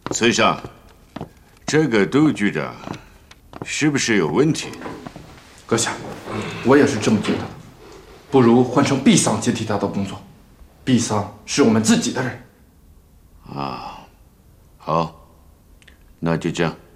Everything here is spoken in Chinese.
村上，这个杜局长是不是有问题？ 阁下，我也是这么觉得的。不如换成毕桑接替他的工作。毕桑是我们自己的人。 啊，好，那就这样。